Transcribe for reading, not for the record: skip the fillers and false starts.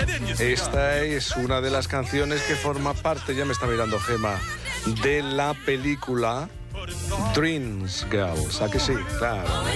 Esta es una de las canciones que forma parte, ya me está mirando Gema, de la película Dreams Girls. ¿A que sí? Claro.